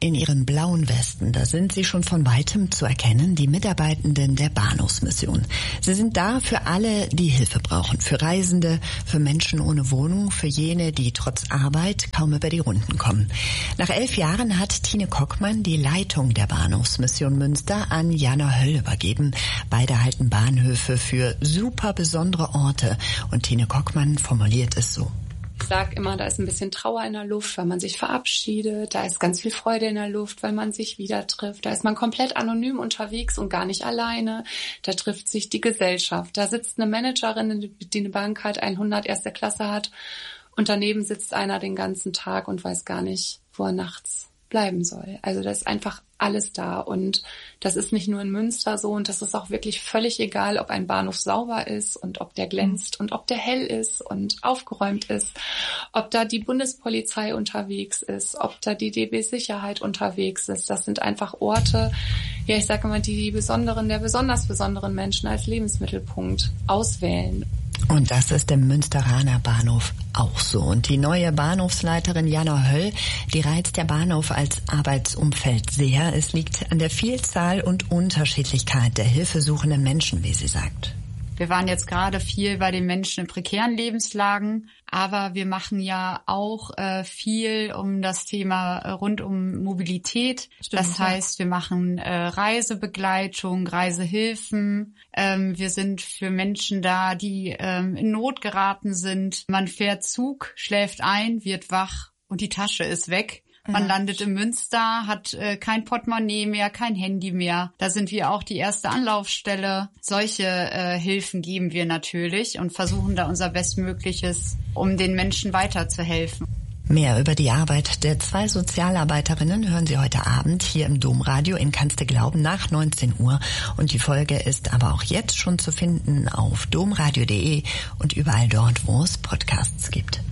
in ihren blauen Westen, da sind sie schon von weitem zu erkennen, die Mitarbeitenden der Bahnhofsmission. Sie sind da für alle, die Hilfe brauchen, für Reisende, für Menschen ohne Wohnung, für jene, die trotz Arbeit kaum über die Runden kommen. Nach 11 Jahren hat Tine Kockmann die Leitung der Bahnhofsmission Münster an Jana Höll übergeben. Beide halten Bahnhöfe für super besondere Orte und Tine Kockmann formuliert es so. Ich sage immer, da ist ein bisschen Trauer in der Luft, weil man sich verabschiedet. Da ist ganz viel Freude in der Luft, weil man sich wieder trifft. Da ist man komplett anonym unterwegs und gar nicht alleine. Da trifft sich die Gesellschaft. Da sitzt eine Managerin, die eine Bahncard 100 erste Klasse hat. Und daneben sitzt einer den ganzen Tag und weiß gar nicht, wo er nachts bleiben soll. Also da ist einfach alles da und das ist nicht nur in Münster so und das ist auch wirklich völlig egal, ob ein Bahnhof sauber ist und ob der glänzt und ob der hell ist und aufgeräumt ist, ob da die Bundespolizei unterwegs ist, ob da die DB Sicherheit unterwegs ist. Das sind einfach Orte, ja ich sage immer, die der besonders besonderen Menschen als Lebensmittelpunkt auswählen. Und das ist im Münsteraner Bahnhof auch so. Und die neue Bahnhofsleiterin Jana Höll, die reizt der Bahnhof als Arbeitsumfeld sehr. Es liegt an der Vielzahl und Unterschiedlichkeit der hilfesuchenden Menschen, wie sie sagt. Wir waren jetzt gerade viel bei den Menschen in prekären Lebenslagen, aber wir machen ja auch viel um das Thema rund um Mobilität. Stimmt, das heißt, wir machen Reisebegleitung, Reisehilfen. Wir sind für Menschen da, die in Not geraten sind. Man fährt Zug, schläft ein, wird wach und die Tasche ist weg. Man landet in Münster, hat kein Portemonnaie mehr, kein Handy mehr. Da sind wir auch die erste Anlaufstelle. Solche Hilfen geben wir natürlich und versuchen da unser Bestmögliches, um den Menschen weiterzuhelfen. Mehr über die Arbeit der 2 Sozialarbeiterinnen hören Sie heute Abend hier im Domradio in Kannst du glauben nach 19 Uhr. Und die Folge ist aber auch jetzt schon zu finden auf domradio.de und überall dort, wo es Podcasts gibt.